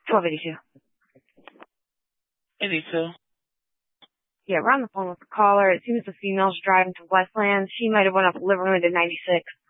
1282. 82. Yeah, we're on the phone with the caller. It seems the female's driving to Westland. She might have went up Livernois to 96.